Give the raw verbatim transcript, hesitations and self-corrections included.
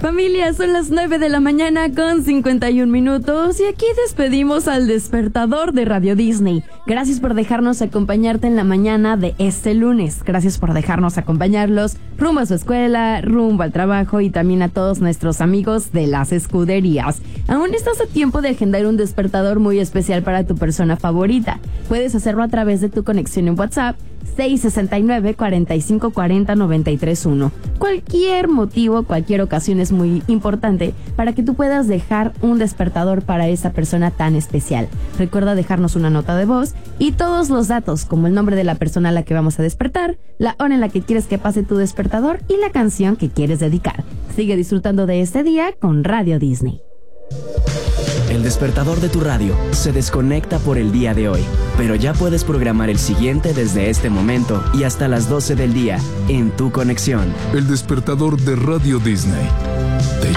Familia, son las nueve de la mañana con cincuenta y un minutos y aquí despedimos al despertador de Radio Disney. Gracias por dejarnos acompañarte en la mañana de este lunes. Gracias por dejarnos acompañarlos rumbo a su escuela, rumbo al trabajo y también a todos nuestros amigos de las escuderías. Aún estás a tiempo de agendar un despertador muy especial para tu persona favorita. Puedes hacerlo a través de tu conexión en WhatsApp seis sesenta y nueve, cuarenta y cinco cuarenta, noventa y tres uno. Cualquier motivo, cualquier ocasión es muy importante para que tú puedas dejar un despertador para esa persona tan especial. Recuerda dejarnos una nota de voz y todos los datos, como el nombre de la persona a la que vamos a despertar, la hora en la que quieres que pase tu despertador y la canción que quieres dedicar. Sigue disfrutando de este día con Radio Disney. El despertador de tu radio se desconecta por el día de hoy, pero ya puedes programar el siguiente desde este momento y hasta las doce del día en tu conexión. El despertador de Radio Disney.